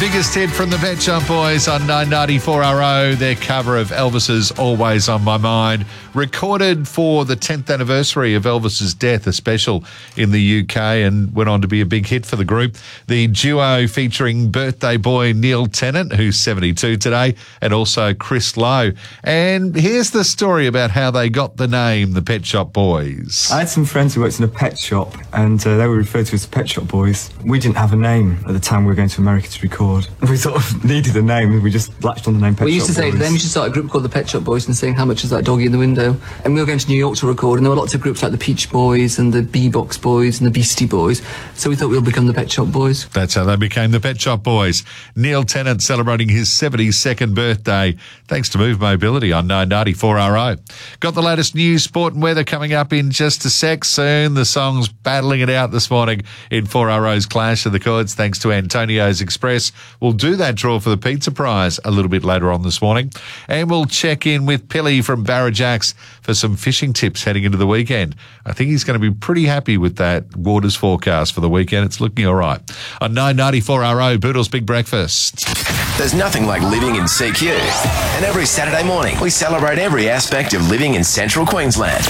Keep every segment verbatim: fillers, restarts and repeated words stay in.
biggest hit from the Pet Shop Boys on nine ninety-four R O, their cover of Elvis's Always on My Mind, recorded for the tenth anniversary of Elvis's death, a special in the U K, and went on to be a big hit for the group. The duo featuring birthday boy Neil Tennant, who's seventy-two today, and also Chris Lowe. And here's the story about how they got the name, the Pet Shop Boys. I had some friends who worked in a pet shop, and uh, they were referred to as the Pet Shop Boys. We didn't have a name at the time we were going to America to record. We sort of needed a name, and we just latched on the name Pet Shop Boys. We used to say to them, you should start a group called the Pet Shop Boys and saying, how much is that doggy in the window? And we were going to New York to record, and there were lots of groups like the Peach Boys and the Bebox Boys and the Beastie Boys. So we thought we'll become the Pet Shop Boys. That's how they became the Pet Shop Boys. Neil Tennant celebrating his seventy-second birthday, thanks to Move Mobility on nine ninety-four R O. Got the latest news, sport and weather coming up in just a sec. Soon the song's battling it out this morning in four R O's Clash of the Chords, thanks to Antonio's Express. We'll do that draw for the pizza prize a little bit later on this morning. And we'll check in with Pilly from Barrajacks for some fishing tips heading into the weekend. I think he's going to be pretty happy with that waters forecast for the weekend. It's looking all right. On nine ninety-four R O, Boodle's Big Breakfast. There's nothing like living in C Q. And every Saturday morning, we celebrate every aspect of living in Central Queensland.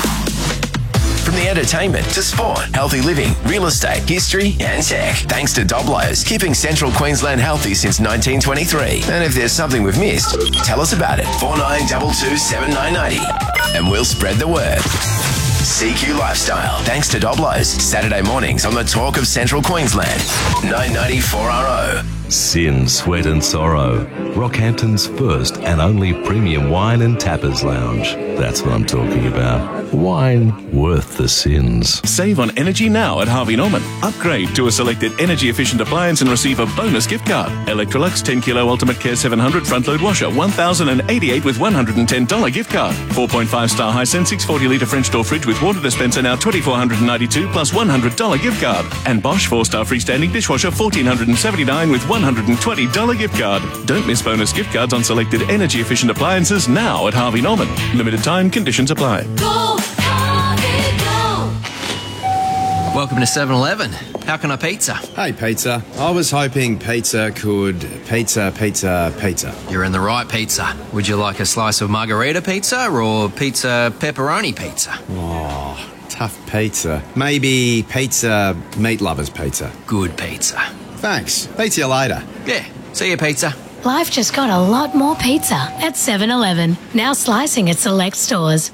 From the entertainment to sport, healthy living, real estate, history and tech. Thanks to Doblo's, keeping Central Queensland healthy since nineteen twenty-three. And if there's something we've missed, tell us about it. four nine two two, seven nine nine zero. And we'll spread the word. C Q Lifestyle, thanks to Doblo's. Saturday mornings on the Talk of Central Queensland. nine ninety-four R O. Sin, Sweat and Sorrow. Rockhampton's first and only premium wine and tappers lounge. That's what I'm talking about. Wine worth the sins. Save on energy now at Harvey Norman. Upgrade to a selected energy-efficient appliance and receive a bonus gift card. Electrolux ten kilo Ultimate Care seven hundred front-load washer, one thousand eighty-eight with one hundred ten dollars gift card. four point five star Hisense six hundred forty litre French door fridge with water dispenser now two thousand four hundred ninety-two plus one hundred dollars gift card. And Bosch four star freestanding dishwasher one thousand four hundred seventy-nine with one hundred twenty dollars gift card. Don't miss bonus gift cards on selected energy-efficient appliances now at Harvey Norman. Limited time, conditions apply. Go, Harvey, go! Welcome to seven eleven. How can I pizza? Hey, pizza. I was hoping pizza could pizza, pizza, pizza. You're in the right pizza. Would you like a slice of margarita pizza or pizza pepperoni pizza? Oh, tough pizza. Maybe pizza meat lovers pizza. Good pizza. Thanks. Pizza you later. Yeah. See you, pizza. Life just got a lot more pizza at seven eleven. Now slicing at select stores.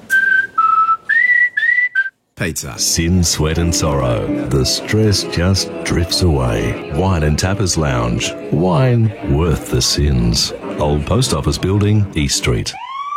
Pizza. Sin, Sweat and Sorrow. The stress just drifts away. Wine and Tappers Lounge. Wine worth the sins. Old Post Office Building, East Street.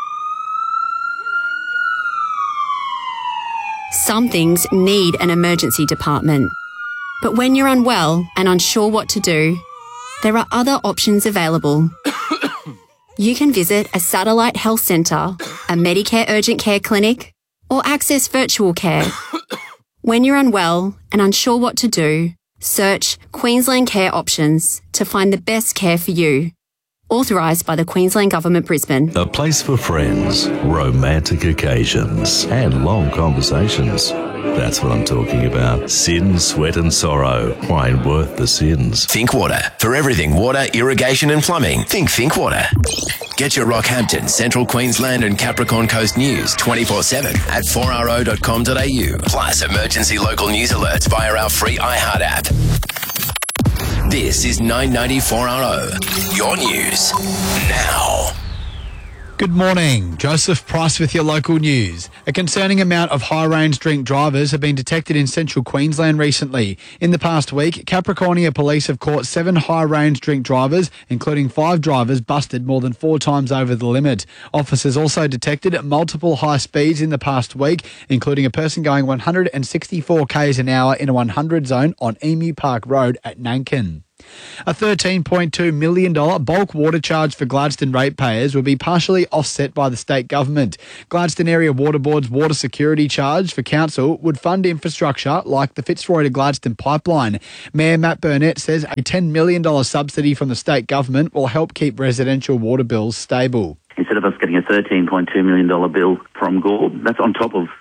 Some things need an emergency department. But when you're unwell and unsure what to do, there are other options available. You can visit a satellite health centre, a Medicare urgent care clinic, or access virtual care. When you're unwell and unsure what to do, search Queensland Care Options to find the best care for you. Authorised by the Queensland Government, Brisbane. A place for friends, romantic occasions, and long conversations. That's what I'm talking about. Sin, Sweat and Sorrow. Wine worth the sins. Think Water. For everything water, irrigation and plumbing, think Think Water. Get your Rockhampton, Central Queensland and Capricorn Coast news twenty-four seven at four r o dot com dot a u. Plus emergency local news alerts via our free iHeart app. This is nine ninety-four R O. Your news now. Good morning. Joseph Price with your local news. A concerning amount of high-range drink drivers have been detected in central Queensland recently. In the past week, Capricornia Police have caught seven high-range drink drivers, including five drivers busted more than four times over the limit. Officers also detected multiple high speeds in the past week, including a person going one hundred sixty-four k's an hour in a one hundred zone on Emu Park Road at Nankin. A thirteen point two million dollars bulk water charge for Gladstone ratepayers will be partially offset by the state government. Gladstone Area Water Board's water security charge for council would fund infrastructure like the Fitzroy to Gladstone pipeline. Mayor Matt Burnett says a ten million dollars subsidy from the state government will help keep residential water bills stable. Instead of us getting a thirteen point two million dollars bill from Gore, that's on top of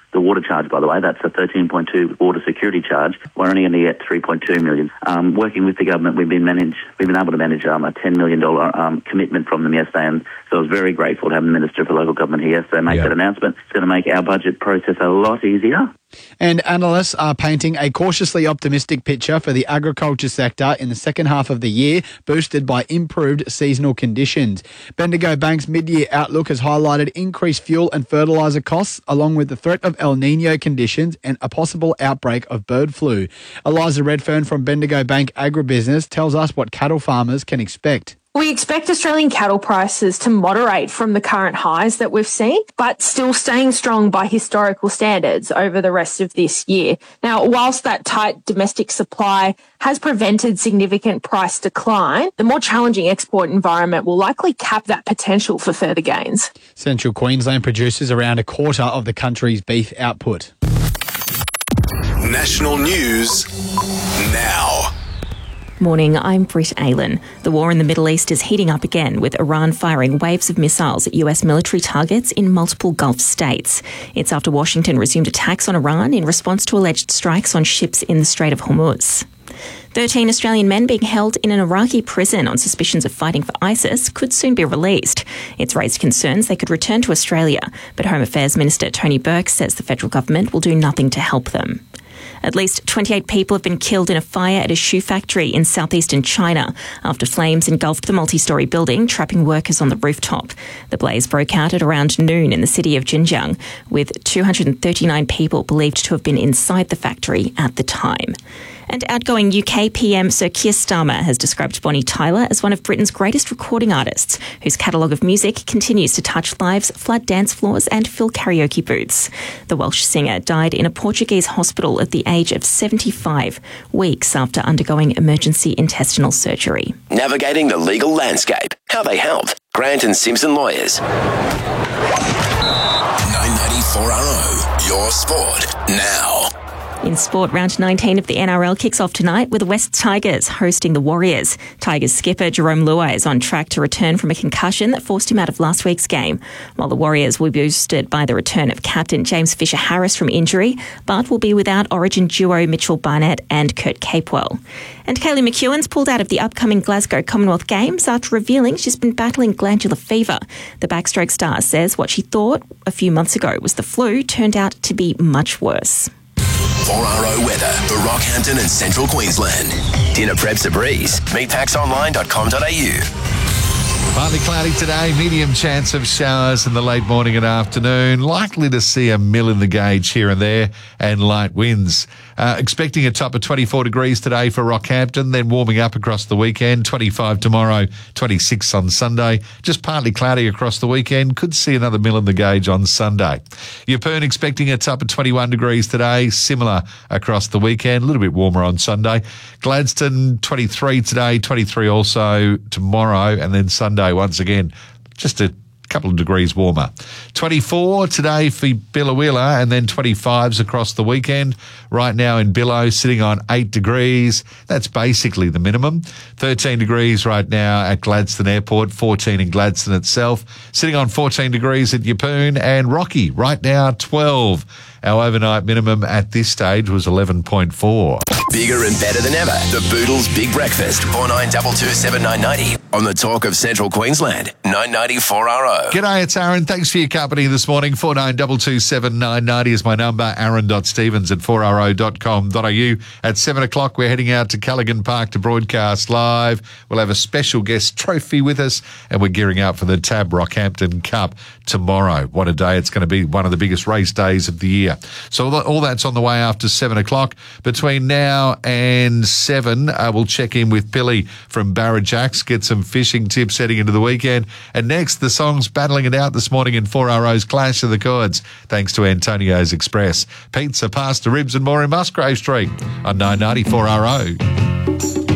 the water charge, by the way. That's a thirteen point two water security charge. We're only going to get three point two million. Um, working with the government, we've been managed, we've been able to manage um, a ten million dollars um, commitment from them yesterday, and so I was very grateful to have the Minister for Local Government here yesterday make Yep. that announcement. It's going to make our budget process a lot easier. And analysts are painting a cautiously optimistic picture for the agriculture sector in the second half of the year, boosted by improved seasonal conditions. Bendigo Bank's mid-year outlook has highlighted increased fuel and fertiliser costs, along with the threat of El Nino conditions and a possible outbreak of bird flu. Eliza Redfern from Bendigo Bank Agribusiness tells us what cattle farmers can expect. We expect Australian cattle prices to moderate from the current highs that we've seen, but still staying strong by historical standards over the rest of this year. Now, whilst that tight domestic supply has prevented significant price decline, the more challenging export environment will likely cap that potential for further gains. Central Queensland produces around a quarter of the country's beef output. National news now. Morning, I'm Britt Aylan. The war in the Middle East is heating up again, with Iran firing waves of missiles at U S military targets in multiple Gulf states. It's after Washington resumed attacks on Iran in response to alleged strikes on ships in the Strait of Hormuz. thirteen Australian men being held in an Iraqi prison on suspicions of fighting for ISIS could soon be released. It's raised concerns they could return to Australia, but Home Affairs Minister Tony Burke says the federal government will do nothing to help them. At least twenty-eight people have been killed in a fire at a shoe factory in southeastern China after flames engulfed the multi-storey building, trapping workers on the rooftop. The blaze broke out at around noon in the city of Xinjiang, with two hundred thirty-nine people believed to have been inside the factory at the time. And outgoing U K P M Sir Keir Starmer has described Bonnie Tyler as one of Britain's greatest recording artists, whose catalogue of music continues to touch lives, flood dance floors and fill karaoke booths. The Welsh singer died in a Portuguese hospital at the age of seventy-five, weeks after undergoing emergency intestinal surgery. Navigating the legal landscape. How they help. Grant and Simpson Lawyers. nine ninety-four R O, your sport now. In sport, round nineteen of the N R L kicks off tonight with the West Tigers hosting the Warriors. Tigers skipper Jerome Luai is on track to return from a concussion that forced him out of last week's game, while the Warriors will be boosted by the return of captain James Fisher-Harris from injury, but will be without Origin duo Mitchell Barnett and Kurt Capewell. And Kaylee McEwen's pulled out of the upcoming Glasgow Commonwealth Games after revealing she's been battling glandular fever. The backstroke star says what she thought a few months ago was the flu turned out to be much worse. four R O weather for Rockhampton and Central Queensland. Dinner prep's a breeze. meet pax online dot com dot a u. Partly cloudy today, medium chance of showers in the late morning and afternoon. Likely to see a mill in the gauge here and there and light winds. Uh, expecting a top of twenty-four degrees today for Rockhampton, then warming up across the weekend. twenty-five tomorrow, twenty-six on Sunday. Just partly cloudy across the weekend. Could see another mill in the gauge on Sunday. Yeppoon expecting a top of twenty-one degrees today. Similar across the weekend. A little bit warmer on Sunday. Gladstone, twenty-three today, twenty-three also tomorrow, and then Sunday once again, just a couple of degrees warmer. twenty-four today for Billawheeler, and then twenty-fives across the weekend. Right now in Billow, sitting on eight degrees. That's basically the minimum. thirteen degrees right now at Gladstone Airport, fourteen in Gladstone itself. Sitting on fourteen degrees at Yeppoon, and Rocky right now twelve. Our overnight minimum at this stage was eleven point four. Bigger and better than ever. The Boodles Big Breakfast. four nine two two seven nine nine zero. On the talk of Central Queensland. nine ninety-four R O. G'day, it's Aaron. Thanks for your company this morning. four nine two two seven nine nine zero is my number. aaron dot stevens at four r o dot com dot a u. At seven o'clock, we're heading out to Callaghan Park to broadcast live. We'll have a special guest trophy with us, and we're gearing up for the Tab Rockhampton Cup tomorrow. What a day. It's going to be one of the biggest race days of the year. So all that's on the way after seven o'clock. Between now and seven, uh, we'll check in with Billy from Barrajacks, get some fishing tips heading into the weekend. And next, the song's battling it out this morning in four R O's Clash of the Chords, thanks to Antonio's Express. Pizza, pasta, ribs and more in Musgrave Street on nine ninety-four R O.